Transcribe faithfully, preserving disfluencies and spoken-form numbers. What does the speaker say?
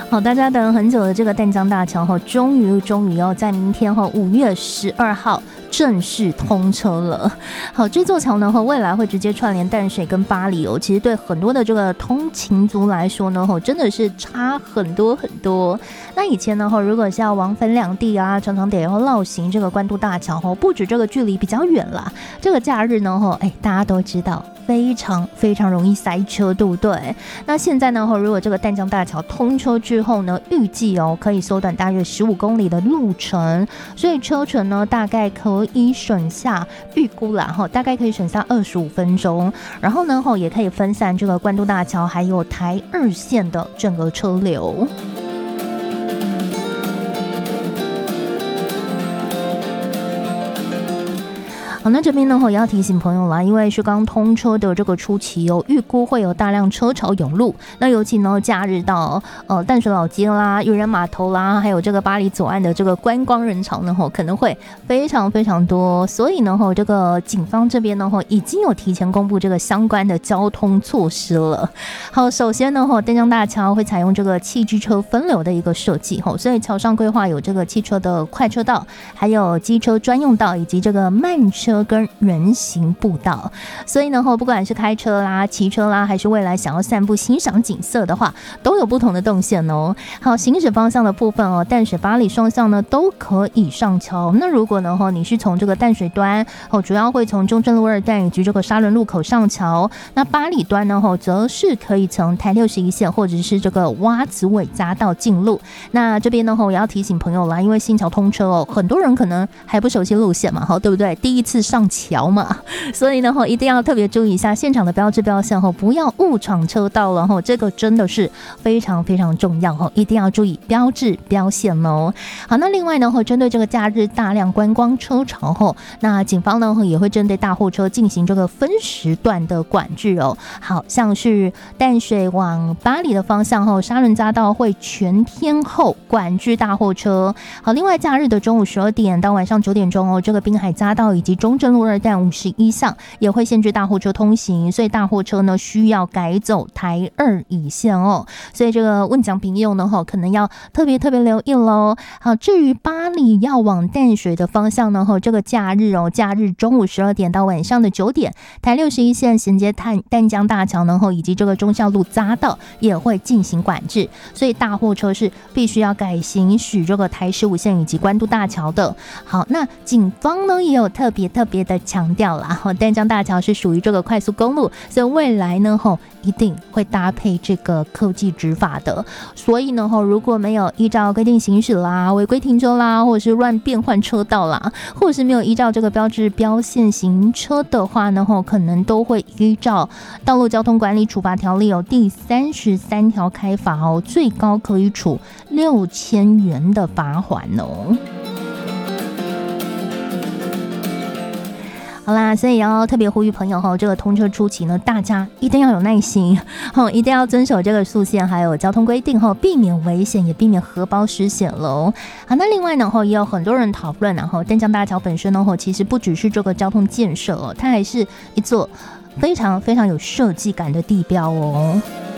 好，大家等很久的这个淡江大桥后，终于终于要在明天后五月十二号正式通车了。好，这座桥呢，未来会直接串联淡水跟巴黎哦。其实对很多的这个通勤族来说呢，真的是差很多很多。那以前呢，如果是要往返两地啊，常常得要绕行这个关渡大桥，不止这个距离比较远啦，这个假日呢，哎，大家都知道。非常非常容易塞车，对不对？那现在呢，如果这个淡江大桥通车之后呢，预计哦可以缩短大约十五公里的路程，所以车程呢大概可以省下，预估啦哈，大概可以省下二十五分钟。然后呢，也可以分散这个关渡大桥还有台二线的整个车流。好，那这边呢，也要提醒朋友啦，因为是刚通车的这个初期哦，预估会有大量车潮涌入。那尤其呢，假日到呃淡水老街啦、渔人码头啦，还有这个巴黎左岸的这个观光人潮呢，可能会非常非常多。所以呢，这个警方这边呢，已经有提前公布这个相关的交通措施了。好，首先呢，淡江大桥会采用这个汽机车分流的一个设计，所以桥上规划有这个汽车的快车道，还有机车专用道，以及这个慢车跟人行步道。所以呢，不管是开车啦、骑车啦，还是未来想要散步欣赏景色的话，都有不同的动线哦。好，行驶方向的部分哦，淡水巴黎双向呢都可以上桥。那如果呢，你是从这个淡水端哦，主要会从中正路二段以及这个沙仑路口上桥。那巴黎端呢，则是可以从台六十一线或者是这个蛙子尾匝道进路。那这边呢，我要提醒朋友啦，因为新桥通车哦，很多人可能还不熟悉路线嘛，对不对？第一次上桥嘛，所以呢，一定要特别注意一下现场的标志标线，不要误闯车道了，这个真的是非常非常重要，一定要注意标志标线哦。好，那另外呢，针对这个假日大量观光车潮后，那警方呢也会针对大货车进行这个分时段的管制哦。好像是淡水往巴黎的方向后，沙仑匝道会全天候管制大货车。好，另外假日的中午十二点到晚上九点钟哦，这个滨海匝道以及中正路二段五十一巷也会限制大货车通行，所以大货车呢需要改走台二乙线哦。所以这个问讲朋友呢，可能要特别特别留意喽。好，至于巴黎要往淡水的方向呢，这个假日哦，假日中午十二点到晚上的九点，台六十一线衔接淡淡江大桥呢，以及这个忠孝路匝道也会进行管制，所以大货车是必须要改行驶这个台十五线以及关渡大桥的。好，那警方呢也有特别特别的强调啦，淡江大桥是属于这个快速公路，所以未来呢一定会搭配这个科技执法的。所以呢如果没有依照规定行驶啦、违规停车啦，或者是乱变换车道啦，或者是没有依照这个标志标线行车的话呢，可能都会依照道路交通管理处罚条例有第三十三条开罚哦，最高可以处六千元的罚锾哦。好啦，所以要特别呼吁朋友这个通车初期呢，大家一定要有耐心，一定要遵守这个速限还有交通规定，避免危险，也避免荷包失险喽。好，那另外呢，也有很多人讨论，然后淡江大桥本身呢，其实不只是这个交通建设哦，它还是一座非常非常有设计感的地标哦。